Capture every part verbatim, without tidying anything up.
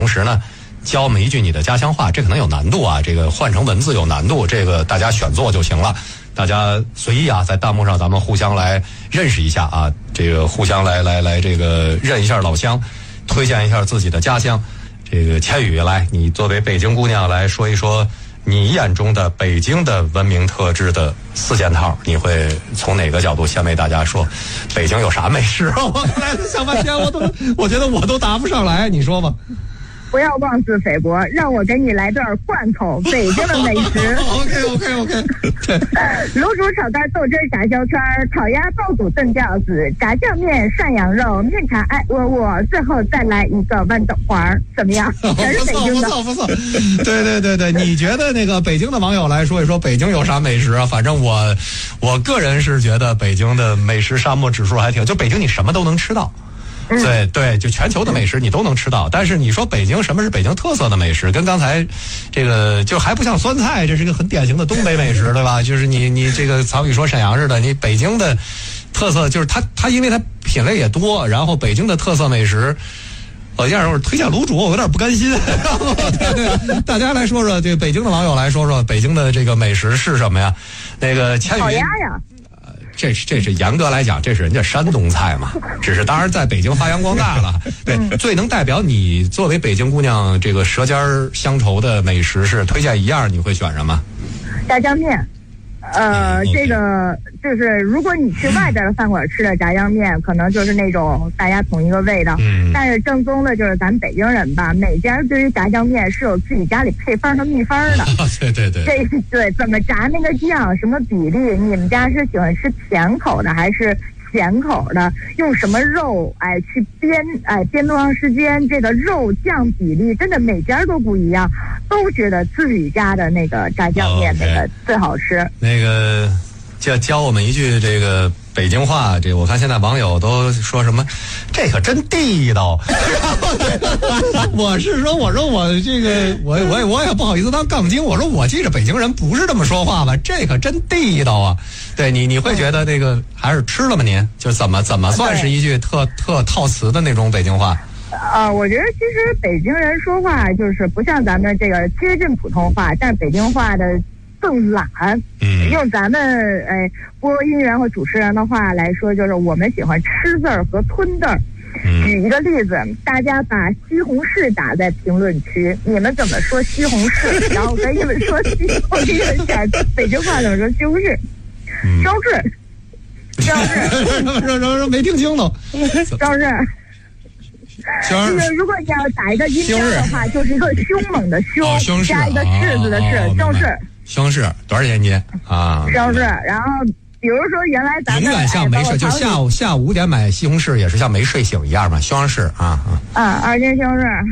同时呢教我们一句你的家乡话，这可能有难度啊，这个换成文字有难度，这个大家选做就行了。大家随意啊，在弹幕上咱们互相来认识一下啊，这个互相来来来这个认一下老乡，推荐一下自己的家乡。这个千羽来，你作为北京姑娘来说一说你眼中的北京的文明特质的四件套，你会从哪个角度先为大家说北京有啥美食？我刚才想半天，我都我觉得我都答不上来，你说吧。 不要妄自菲薄，让我给你来段贯口北京的美食。 OK OK OK。 卤煮炒肝豆汁炸焦圈，烤鸭爆肚炖吊子，炸酱面涮羊肉，面茶爱窝窝，最后再来一个豌豆黄，怎么样？全是北京的。 不错不错不错。对对对对，你觉得那个北京的网友来说一说北京有啥美食啊？反正我我个人是觉得北京的美食沙漠指数还挺，就北京你什么都能吃到。对对，就全球的美食你都能吃到，但是你说北京什么是北京特色的美食，跟刚才这个就还不像酸菜，这是一个很典型的东北美食，对吧？就是你你这个曹宇说沈阳似的，你北京的特色就是它它因为它品类也多，然后北京的特色美食，我要是推荐卤煮，我有点不甘心。对对，大家来说说，这北京的网友来说说北京的这个美食是什么呀？那个千羽。 烤鸭呀。 这是这是严格来讲，这是人家山东菜嘛，只是当然在北京发扬光大了。对，嗯、最能代表你作为北京姑娘这个舌尖乡愁的美食是推荐一样，你会选什么？ 炸酱面。呃，嗯、这个就是如果你去外边的饭馆吃的炸酱面，可能就是那种大家同一个味道。嗯。但是正宗的就是咱北京人吧，每家对于炸酱面是有自己家里配方和秘方的。 对对对。 这对怎么炸那个酱，什么比例？你们家是喜欢吃甜口的还是咸口的？用什么肉哎去煸哎煸多长时间？这个肉酱比例真的每家都不一样。都觉得自己家的那个炸酱面那个最好吃。Oh, okay. 那个教教我们一句这个北京话，这我看现在网友都说什么，这可真地道。我是说，我说我这个我我我也不好意思当杠精，我说我记着北京人不是这么说话吧，这可真地道啊。对你你会觉得那个还是吃了吗？您就怎么怎么算是一句特特套词的那种北京话？ 啊、呃，我觉得其实北京人说话就是不像咱们这个接近普通话，但是北京话的更懒。嗯，用咱们哎播音员和主持人的话来说，就是我们喜欢吃字儿和吞字儿。嗯、举一个例子，大家把西红柿打在评论区，你们怎么说西红柿？然后我跟你们说西，我给你们讲北京话怎么说西红柿？招式，招式， 说说说没听清楚， 招式。就是如果你要打一个音标的话，就是一个凶猛的凶， 哦、凶加一个柿子的柿，凶柿。 凶柿多少钱斤啊？ 凶柿。然后比如说原来咱们永远像没睡，就下午下午五点买西红柿也是像没睡醒一样嘛，凶柿啊啊。 啊，二斤西红柿。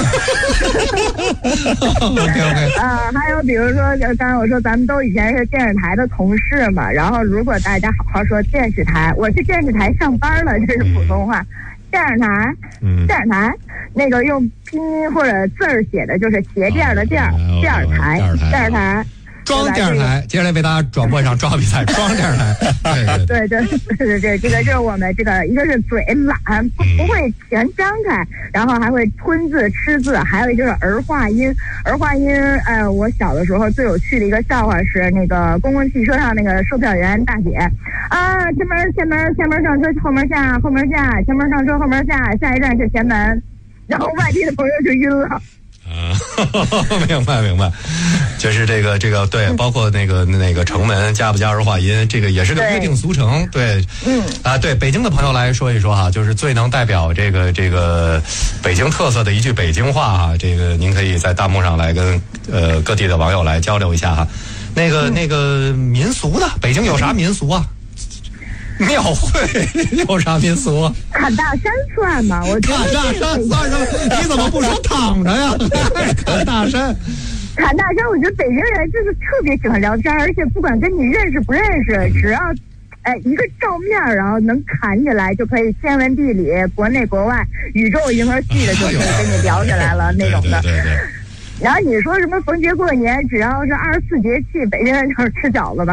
OK OK。 啊，还有比如说，就刚才我说咱们都以前是电视台的同事嘛，然后如果大家好好说电视台，我去电视台上班了，这是普通话。电视台，嗯，电视台，那个用拼音或者字儿写的，就是鞋垫的垫儿，电视台，电视台， 装电视台。接下来为大家转播一场抓比赛，装电视台。 对对对对对，这个就是我们这个，一个是嘴懒，不不会全张开，然后还会吞字吃字，还有一个就是儿化音。儿化音，呃，我小的时候最有趣的一个笑话是，那个公共汽车上那个售票员大姐。啊，前门前门前门上车，后门下，后门下，前门上车，后门下，下一站是前门，然后外地的朋友就晕了。 啊，明白明白，就是这个这个对，包括那个那个城门加不加儿化音，这个也是个约定俗成。对，嗯啊，对北京的朋友来说一说哈，就是最能代表这个这个北京特色的一句北京话哈，这个您可以在弹幕上来跟呃各地的网友来交流一下哈。那个、嗯、那个民俗的，北京有啥民俗啊？庙会有啥民俗？ 砍大山算吗？我觉得砍大山算什么？你怎么不说躺着呀？砍大山， 砍大山，我觉得北京人就是特别喜欢聊天，而且不管跟你认识不认识，只要哎一个照面，然后能砍起来，就可以天文地理、国内国外、宇宙银河系的，就可以跟你聊起来了那种的。 对对对对。 然后你说什么逢节过年，只要是二十四节气，北京人就是吃饺子吧。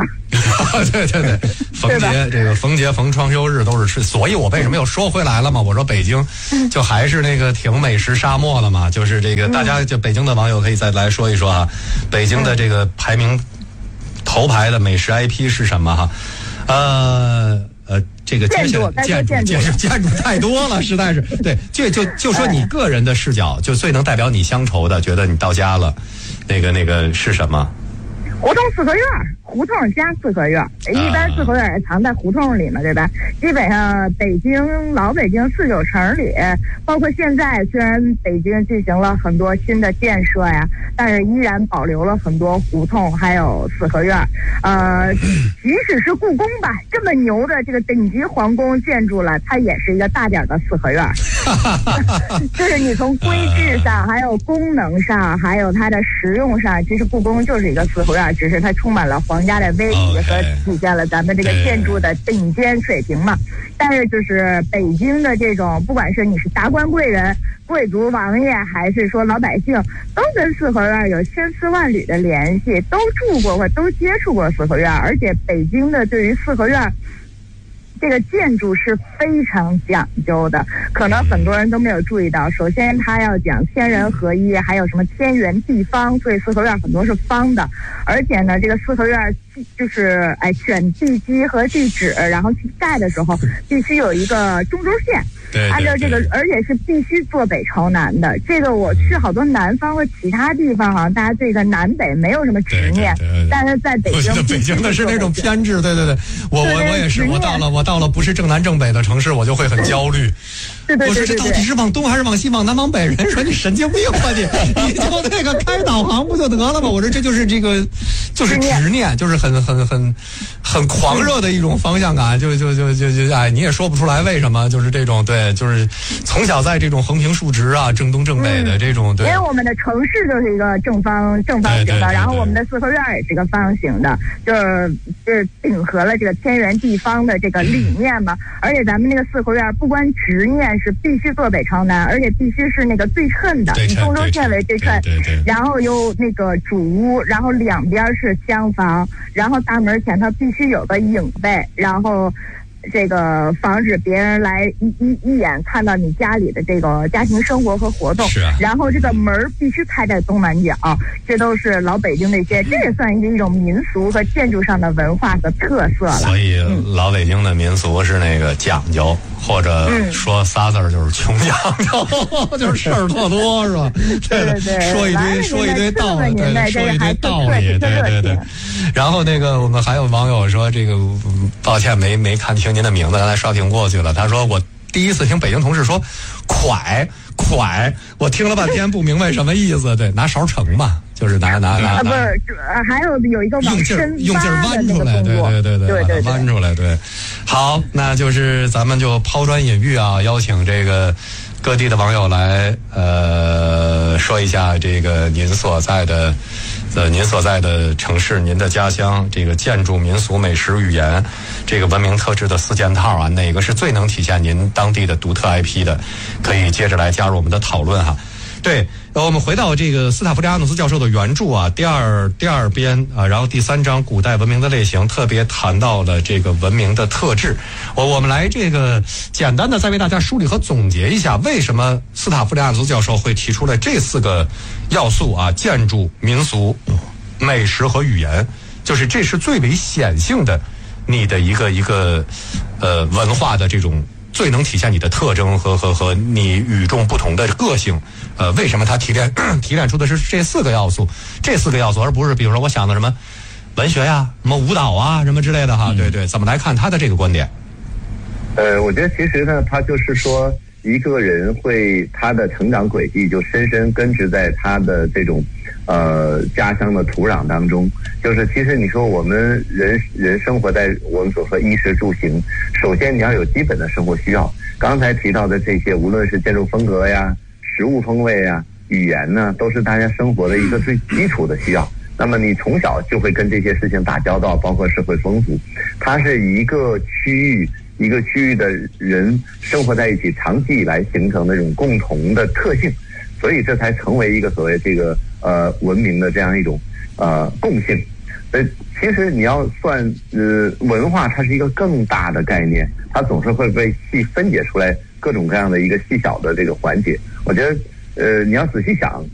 对对对，逢节这个逢节逢双休日都是吃，所以我为什么又说回来了嘛？我说北京就还是那个挺美食沙漠的嘛，就是这个大家就北京的网友可以再来说一说啊，北京的这个排名头牌的美食 I P 是什么哈？呃呃，这个建筑建筑建筑建筑太多了，实在是对，就就就说你个人的视角，就最能代表你乡愁的，觉得你到家了，那个那个是什么？ 胡同四合院，胡同加四合院，一般四合院也藏在胡同里嘛，对吧？基本上北京老北京四九城里，包括现在虽然北京进行了很多新的建设呀，但是依然保留了很多胡同还有四合院。呃，即使是故宫吧，这么牛的这个顶级皇宫建筑了，它也是一个大点的四合院。就是你从规制上，还有功能上，还有它的实用上，其实故宫就是一个四合院。只是它充满了皇家的威仪和体现了咱们这个建筑的顶尖水平嘛。但是就是北京的这种，不管是你是达官贵人、贵族王爷，还是说老百姓，都跟四合院有千丝万缕的联系，都住过或都接触过四合院。而且北京的对于四合院这个建筑是非常讲究的，可能很多人都没有注意到。首先，它要讲天人合一，还有什么天圆地方，所以四合院很多是方的。而且呢，这个四合院就是哎选地基和地址，然后去盖的时候必须有一个中轴线。 对对对， 按照这个，而且是必须坐北朝南的。这个我去好多南方和其他地方，好像大家对这个南北没有什么执念， 对对对对， 但是在北京， 北京的是那种偏执。对对对，我我我也是，我到了我到了不是正南正北的城市，我就会很焦虑。 对对对对对， 我说这到底是往东还是往西，往南往北？人说你神经病吧你，你就那个开导航不就得了吗？我说这就是这个，就是执念，就是很很很很狂热的一种方向感，就就就就就哎，你也说不出来为什么，就是这种对，就是从小在这种横平竖直啊、正东正北的这种，对。 因为我们的城市就是一个正方正方形的，然后我们的四合院也是一个方形的，就是就是顶合了这个天圆地方的这个理念嘛。而且咱们那个四合院不光执念是必须坐北朝南，而且必须是那个对称的，以中轴线为对称，然后有那个主屋，然后两边是厢房，然后大门前头必须有个影背，然后这个防止别人来一一一眼看到你家里的这个家庭生活和活动。 是啊。 然后这个门必须开在东南角，这都是老北京的一些，这也算是一种民俗和建筑上的文化和特色了。 所以老北京的民俗是那个讲究，或者说仨字儿就是穷讲究，就是事儿特多，是吧？ 对对对， 说一堆说一堆道理，对，说一堆道理，对对对。然后那个我们还有网友说，这个抱歉没没看清您的名字，刚才刷屏过去了。他说我第一次听北京同事说“蒯蒯”，我听了半天不明白什么意思。对，拿勺盛嘛，就是拿拿拿。 啊，不是，还有有一个用劲儿用劲儿弯出来，对对对对对，弯出来，对。好，那就是咱们就抛砖引玉啊，邀请这个各地的网友来呃说一下这个您所在的呃您所在的城市，您的家乡这个建筑、民俗、美食、语言这个文明特质的四件套啊，哪个是最能体现您当地的独特 I P 的？可以接着来加入我们的讨论哈。对，呃，我们回到这个斯塔夫利阿努斯教授的原著啊，第二第二编啊，然后第三章古代文明的类型，特别谈到了这个文明的特质。我我们来这个简单的再为大家梳理和总结一下，为什么斯塔夫利阿努斯教授会提出了这四个要素啊：建筑、民俗、美食和语言，就是这是最为显性的你的一个一个呃文化的这种。最能体现你的特征和和和你与众不同的个性，呃，为什么他提炼提炼出的是这四个要素？这四个要素，而不是比如说我想的什么文学呀、什么舞蹈啊、什么之类的哈。嗯、对对，怎么来看他的这个观点？ 呃，我觉得其实呢，他就是说，一个人会他的成长轨迹就深深根植在他的这种呃家乡的土壤当中。就是其实你说我们人人生活在我们所说衣食住行，首先你要有基本的生活需要。刚才提到的这些，无论是建筑风格呀、食物风味呀、语言呢，都是大家生活的一个最基础的需要。那么你从小就会跟这些事情打交道，包括社会风俗，它是一个区域一个区域的人生活在一起，长期以来形成的这种共同的特性，所以这才成为一个所谓这个呃文明的这样一种呃共性。 呃，其实你要算呃文化，它是一个更大的概念，它总是会被细分解出来各种各样的一个细小的这个环节。我觉得呃你要仔细想，